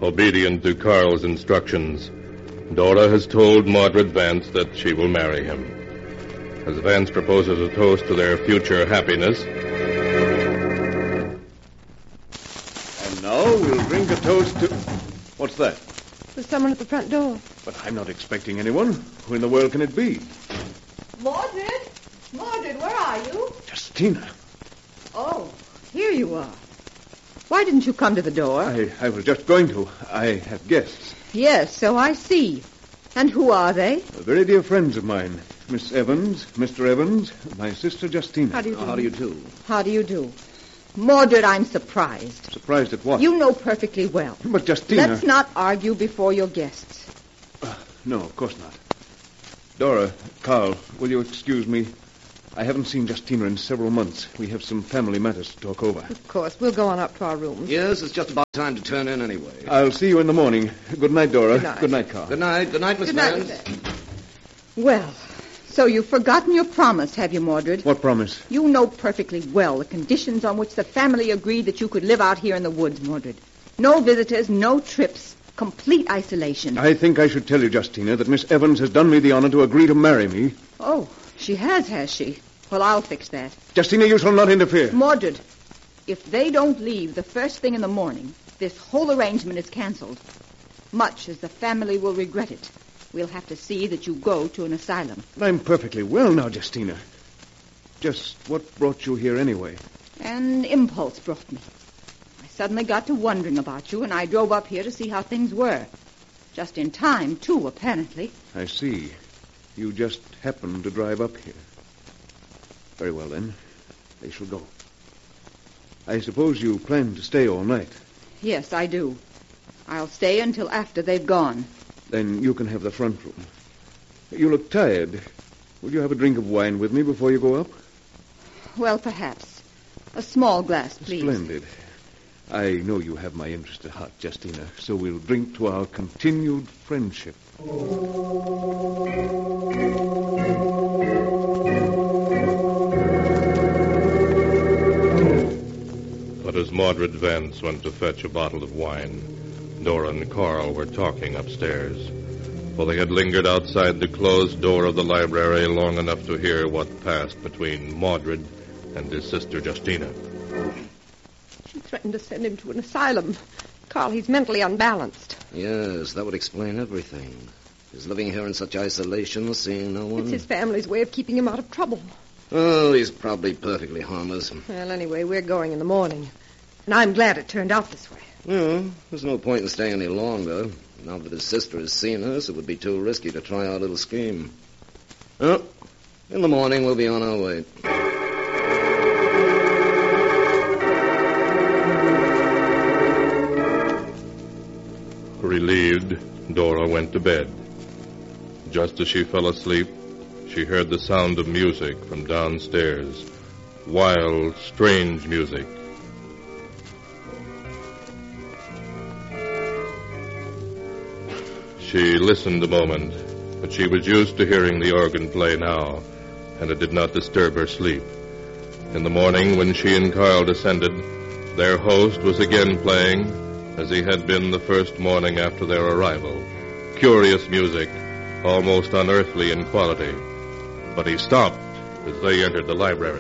Obedient to Carl's instructions, Dora has told Mordred Vance that she will marry him. As Vance proposes a toast to their future happiness... And now we'll drink a toast to... What's that? There's someone at the front door. But I'm not expecting anyone. Who in the world can it be? Mordred? Mordred, where are you? Justina. Oh, here you are. Why didn't you come to the door? I was just going to. I have guests. Yes, so I see. And who are they? Very dear friends of mine. Miss Evans, Mr. Evans, my sister Justina. How do you do? How do you do? How do you do? Mordred, I'm surprised. Surprised at what? You know perfectly well. But Justina... Let's not argue before your guests. No, of course not. Dora, Carl, will you excuse me? I haven't seen Justina in several months. We have some family matters to talk over. Of course. We'll go on up to our rooms. Yes, it's just about time to turn in anyway. I'll see you in the morning. Good night, Dora. Good night. Good night, Carl. Good night. Good night, Miss Good night, Vance. Miss Evans. Well, so you've forgotten your promise, have you, Mordred? What promise? You know perfectly well the conditions on which the family agreed that you could live out here in the woods, Mordred. No visitors, no trips, complete isolation. I think I should tell you, Justina, that Miss Evans has done me the honor to agree to marry me. Oh, she has she? Well, I'll fix that. Justina, you shall not interfere. Mordred, if they don't leave the first thing in the morning, this whole arrangement is canceled. Much as the family will regret it, we'll have to see that you go to an asylum. I'm perfectly well now, Justina. Just what brought you here anyway? An impulse brought me. I suddenly got to wondering about you, and I drove up here to see how things were. Just in time, too, apparently. I see. You just happened to drive up here. Very well, then. They shall go. I suppose you plan to stay all night. Yes, I do. I'll stay until after they've gone. Then you can have the front room. You look tired. Will you have a drink of wine with me before you go up? Well, perhaps. A small glass, please. Splendid. I know you have my interest at heart, Justina, so we'll drink to our continued friendship. But as Mordred Vance went to fetch a bottle of wine, Dora and Carl were talking upstairs, for they had lingered outside the closed door of the library long enough to hear what passed between Mordred and his sister Justina. She threatened to send him to an asylum. Carl, he's mentally unbalanced. Yes, that would explain everything. He's living here in such isolation, seeing no one. It's his family's way of keeping him out of trouble. Oh, he's probably perfectly harmless. Well, anyway, we're going in the morning. And I'm glad it turned out this way. Well, there's no point in staying any longer. Now that his sister has seen us, it would be too risky to try our little scheme. Well, in the morning we'll be on our way. Relieved, Dora went to bed. Just as she fell asleep, she heard the sound of music from downstairs. Wild, strange music. She listened a moment, but she was used to hearing the organ play now, and it did not disturb her sleep. In the morning, when she and Carl descended, their host was again playing, as he had been the first morning after their arrival. Curious music, almost unearthly in quality. But he stopped as they entered the library.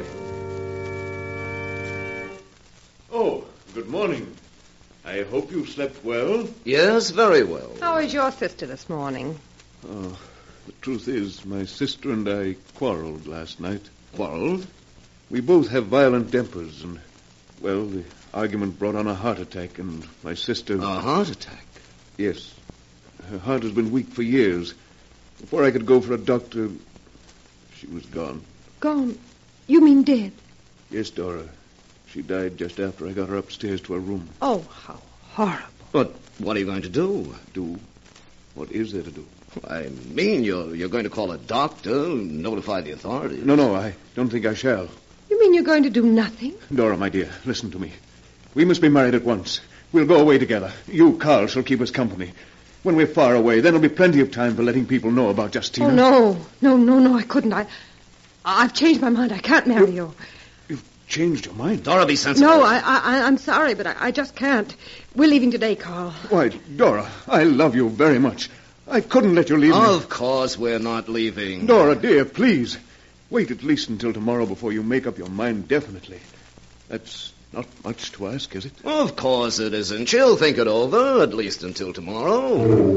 Oh, good morning. I hope you slept well. Yes, very well. How is your sister this morning? Oh, the truth is, my sister and I quarreled last night. Quarreled? We both have violent tempers, and, well, the argument brought on a heart attack, and my sister... A heart attack? Yes. Her heart has been weak for years. Before I could go for a doctor, she was gone. Gone? You mean dead? Yes, Dora. She died just after I got her upstairs to her room. Oh, how horrible. But what are you going to do? Do? What is there to do? I mean, you're going to call a doctor, notify the authorities. No, I don't think I shall. You mean you're going to do nothing? Dora, my dear, listen to me. We must be married at once. We'll go away together. You, Carl, shall keep us company. When we're far away, then there'll be plenty of time for letting people know about Justina. Oh, no, I couldn't. I've changed my mind. I can't marry you. You've changed your mind. Dora, be sensible. No, I'm sorry, but I just can't. We're leaving today, Carl. Why, Dora, I love you very much. I couldn't let you leave me. Of course we're not leaving. Dora, dear, please. Wait at least until tomorrow before you make up your mind definitely. That's not much to ask, is it? Of course it isn't. She'll think it over, at least until tomorrow.